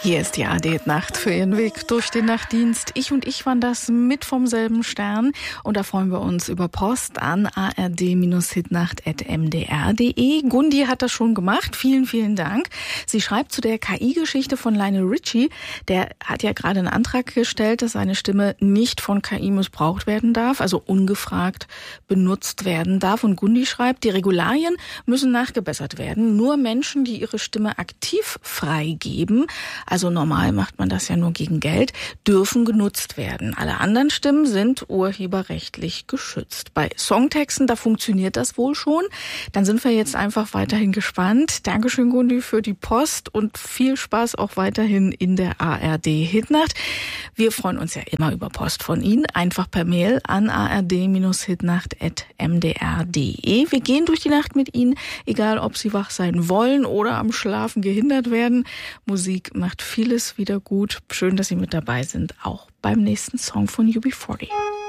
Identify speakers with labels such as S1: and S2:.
S1: Hier ist die ARD-Nacht für Ihren Weg durch den Nachtdienst. Ich und ich waren das mit vom selben Stern. Und da freuen wir uns über Post an ard-hitnacht@mdr.de. Gundi hat das schon gemacht. Vielen, vielen Dank. Sie schreibt zu der KI-Geschichte von Lionel Richie. Der hat ja gerade einen Antrag gestellt, dass seine Stimme nicht von KI missbraucht werden darf, also ungefragt benutzt werden darf. Und Gundi schreibt, die Regularien müssen nachgebessert werden. Nur Menschen, die ihre Stimme aktiv freigeben, also normal macht man das ja nur gegen Geld, dürfen genutzt werden. Alle anderen Stimmen sind urheberrechtlich geschützt. Bei Songtexten, da funktioniert das wohl schon. Dann sind wir jetzt einfach weiterhin gespannt. Dankeschön, Gundi, für die Post und viel Spaß auch weiterhin in der ARD-Hitnacht. Wir freuen uns ja immer über Post von Ihnen. Einfach per Mail an ard-hitnacht@mdr.de. Wir gehen durch die Nacht mit Ihnen, egal ob Sie wach sein wollen oder am Schlafen gehindert werden. Musik macht vieles wieder gut. Schön, dass Sie mit dabei sind, auch beim nächsten Song von UB40.